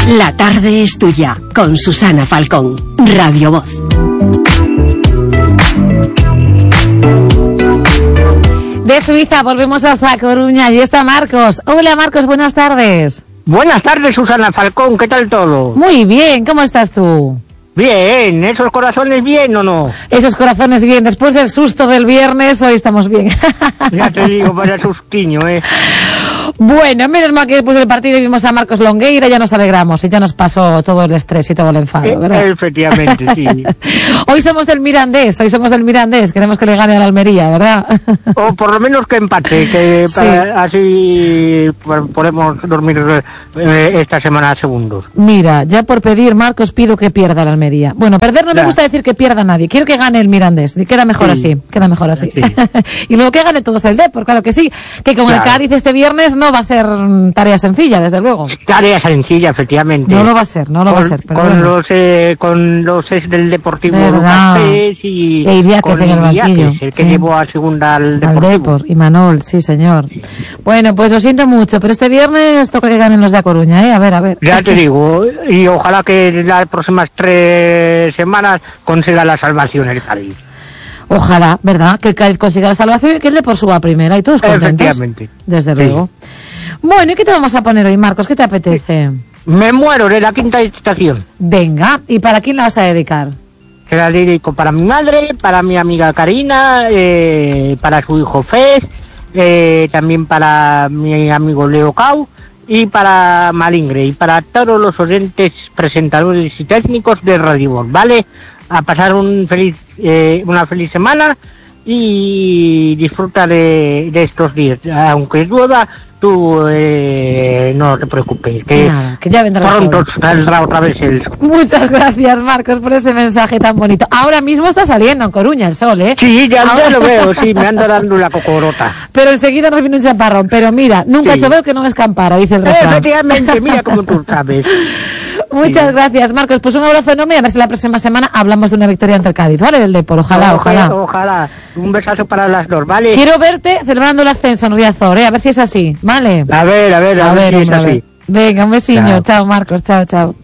La tarde es tuya, con Susana Falcón, Radio Voz. De Suiza volvemos hasta Coruña y está Marcos. Hola Marcos, buenas tardes. Buenas tardes, Susana Falcón, ¿qué tal todo? Muy bien, ¿cómo estás tú? Bien, ¿esos corazones bien o no? Esos corazones bien, después del susto del viernes, hoy estamos bien. Ya te digo, vaya sustiño, Bueno, menos mal que después del partido vimos a Marcos Longueira, ya nos alegramos y ya nos pasó todo el estrés y todo el enfado, ¿verdad? Efectivamente, sí. Hoy somos del Mirandés, queremos que le gane a la Almería, ¿verdad? O por lo menos que empate, que Sí. así podemos dormir esta semana segundos. Mira, ya por pedir, Marcos, pido que pierda la Almería. Bueno, perder no me gusta decir que pierda nadie, quiero que gane el Mirandés, queda mejor así. Sí. Y luego que gane todos el Depor, claro que sí, que con el Cádiz este viernes no va a ser tarea sencilla, desde luego. Tarea sencilla, efectivamente. No lo va a ser, pero bueno. Con los ex del Deportivo ¿Verdad? Gasteiz y Idiáquez en el banquillo. el que llevó a segunda al Deportivo. Al Depor, y Manol, sí señor. Bueno, pues lo siento mucho, pero este viernes toca que ganen los de A Coruña, a ver. Ya te digo, y ojalá que las próximas 3 semanas consiga la salvación el Cádiz. Ojalá, ¿verdad? Que el Cádiz consiga la salvación y que el Depor suba a primera y todos contentos. Efectivamente. Desde luego. Bueno, ¿y qué te vamos a poner hoy, Marcos? ¿Qué te apetece? Me muero de la quinta estación. Venga, ¿y para quién la vas a dedicar? Se la dedico para mi madre, para mi amiga Karina, para su hijo Fez, también para mi amigo Leo Cau y para Malingre y para todos los oyentes, presentadores y técnicos de Radio Voz, ¿vale? A pasar una feliz semana y disfruta de estos días. Aunque llueva, tú no te preocupes, que ya vendrá pronto saldrá otra vez el sol. Muchas gracias, Marcos, por ese mensaje tan bonito. Ahora mismo está saliendo en Coruña el sol, ¿eh? Sí, ya lo veo, sí, me anda dando la cocorota. Pero enseguida nos viene un chaparrón. Pero mira, nunca choveo que no escampara, dice el refrán. Efectivamente, mira como tú sabes. Muchas gracias, Marcos. Pues un abrazo enorme y a ver si la próxima semana hablamos de una victoria ante el Cádiz, ¿vale? Del Depor, ojalá. Ojalá. Un besazo para las dos, ¿vale? Quiero verte celebrando el ascenso en Riazor, a ver si es así, ¿vale? A ver si es así. Venga, un besiño. Chao, Marcos. Chao.